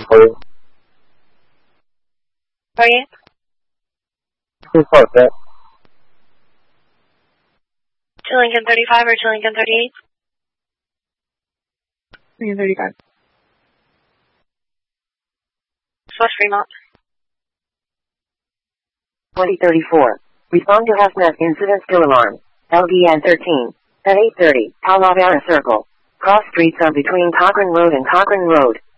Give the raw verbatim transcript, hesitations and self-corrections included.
for you. How are you? Who's close, that? To Lincoln thirty-five or to Lincoln thirty-eight? Lincoln thirty-five. West Fremont. twenty thirty-four. Respond to HAZMAT incident still alarm. L D N thirteen. At eight thirty, Talavera Circle. Cross streets are between Cochrane Road and Cochrane Road.